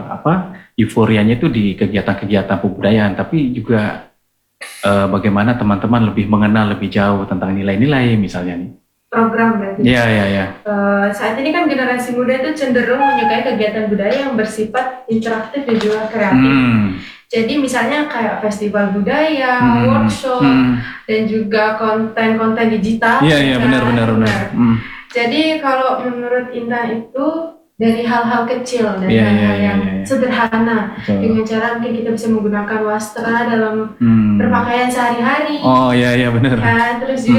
euforianya itu di kegiatan-kegiatan kebudayaan, tapi juga bagaimana teman-teman lebih mengenal lebih jauh tentang nilai-nilai misalnya nih. Program berarti. Iya, iya, iya. Saat ini kan generasi muda itu cenderung menyukai kegiatan budaya yang bersifat interaktif dan juga kreatif. Jadi misalnya kayak festival budaya, workshop, dan juga konten-konten digital. Iya, iya, benar. Jadi kalau menurut Intan itu dari hal-hal kecil dan hal-hal yang sederhana, dengan cara mungkin kita bisa menggunakan wastra dalam berpakaian sehari-hari. Oh iya, benar. Terus juga